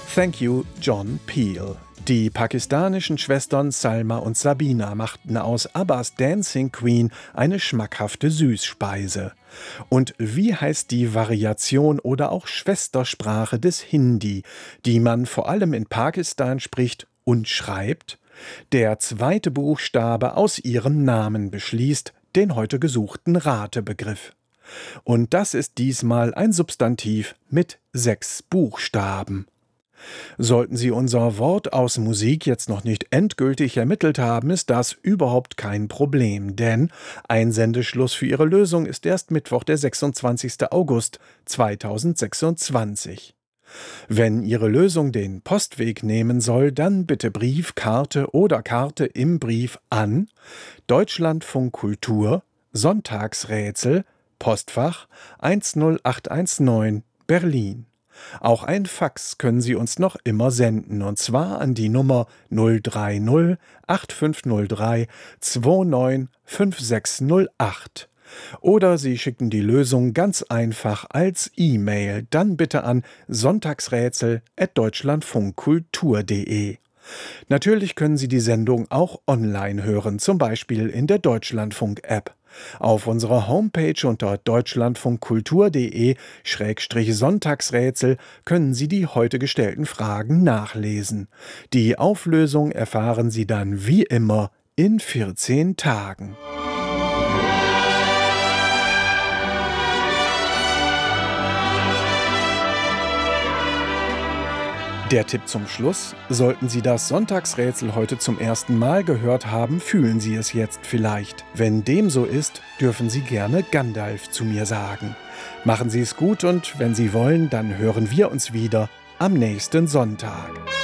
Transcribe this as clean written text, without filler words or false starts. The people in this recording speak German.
Thank you, John Peel. Die pakistanischen Schwestern Salma und Sabina machten aus Abbas Dancing Queen eine schmackhafte Süßspeise. Und wie heißt die Variation oder auch Schwestersprache des Hindi, die man vor allem in Pakistan spricht und schreibt? Der zweite Buchstabe aus ihrem Namen beschließt den heute gesuchten Ratebegriff. Und das ist diesmal ein Substantiv mit 6 Buchstaben. Sollten Sie unser Wort aus Musik jetzt noch nicht endgültig ermittelt haben, ist das überhaupt kein Problem, denn Einsendeschluss für Ihre Lösung ist erst Mittwoch, der 26. August 2026. Wenn Ihre Lösung den Postweg nehmen soll, dann bitte Brief, Karte oder Karte im Brief an Deutschlandfunk Kultur, Sonntagsrätsel, Postfach 10819 Berlin. Auch ein Fax können Sie uns noch immer senden, und zwar an die Nummer 030 8503 295608. Oder Sie schicken die Lösung ganz einfach als E-Mail, dann bitte an sonntagsrätsel@deutschlandfunkkultur.de. Natürlich können Sie die Sendung auch online hören, zum Beispiel in der Deutschlandfunk-App. Auf unserer Homepage unter deutschlandfunkkultur.de/Sonntagsrätsel können Sie die heute gestellten Fragen nachlesen. Die Auflösung erfahren Sie dann wie immer in 14 Tagen. Der Tipp zum Schluss: Sollten Sie das Sonntagsrätsel heute zum ersten Mal gehört haben, fühlen Sie es jetzt vielleicht. Wenn dem so ist, dürfen Sie gerne Gandalf zu mir sagen. Machen Sie es gut, und wenn Sie wollen, dann hören wir uns wieder am nächsten Sonntag.